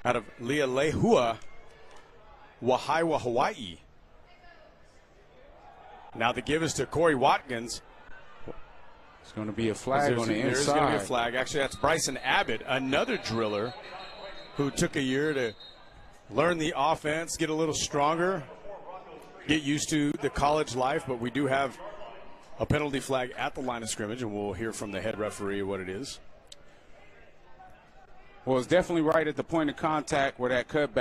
out of Lialehua, Wahaiwa, Hawaii. Now the give is to Corey Watkins. It's going to be a flag on the inside. There's going to be a flag. Actually, that's Bryson Abbott, another driller who took a year to learn the offense, get a little stronger, get used to the college life. But we do have a penalty flag at the line of scrimmage, and we'll hear from the head referee what it is. Well, it's definitely right at the point of contact where that cutback